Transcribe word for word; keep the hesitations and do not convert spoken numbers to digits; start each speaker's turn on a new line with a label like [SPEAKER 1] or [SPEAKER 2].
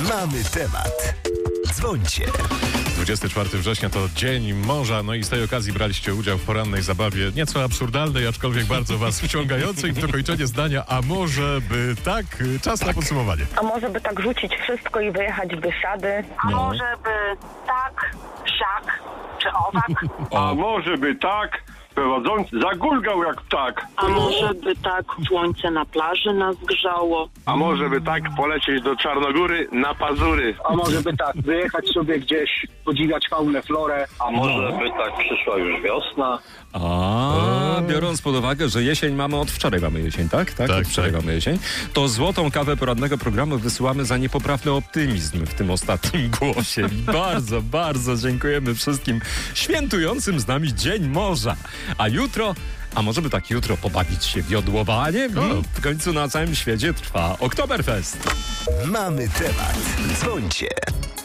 [SPEAKER 1] Mamy temat. Dzwońcie.
[SPEAKER 2] dwudziestego czwartego września to Dzień Morza, no i z tej okazji braliście udział w porannej zabawie, nieco absurdalnej, aczkolwiek bardzo was wciągającej. W dokończenie zdania, a może by tak? Czas na podsumowanie.
[SPEAKER 3] A może by tak rzucić wszystko i wyjechać w Bieszczady?
[SPEAKER 4] A
[SPEAKER 2] No.
[SPEAKER 4] może by tak, siak czy owak?
[SPEAKER 5] A może by tak, prowadzący zagulgał jak ptak.
[SPEAKER 6] A może by tak słońce na plaży nas grzało?
[SPEAKER 5] A może by tak polecieć do Czarnogóry na Pazury.
[SPEAKER 7] A może by tak wyjechać sobie gdzieś, podziwiać faunę, florę.
[SPEAKER 8] A może by tak przyszła już wiosna?
[SPEAKER 9] A, biorąc pod uwagę, że jesień mamy od wczoraj mamy jesień, tak? Tak,
[SPEAKER 2] Tak,
[SPEAKER 9] od wczoraj
[SPEAKER 2] tak.
[SPEAKER 9] mamy jesień. To złotą kawę porannego programu wysyłamy za niepoprawny optymizm w tym ostatnim głosie. I bardzo, bardzo dziękujemy wszystkim świętującym z nami Dzień Morza. A jutro, a może by tak jutro pobawić się w jodłowanie? Hmm, w końcu na całym świecie trwa Oktoberfest.
[SPEAKER 1] Mamy temat. Dzwońcie.